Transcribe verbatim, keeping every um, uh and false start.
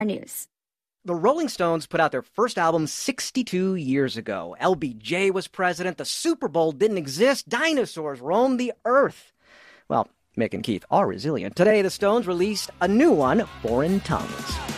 news. The Rolling Stones put out their first album sixty-two years ago. L B J was president, the Super Bowl didn't exist, dinosaurs roamed the earth. Well, Mick and Keith are resilient. Today, the Stones released a new one, Foreign Tongues.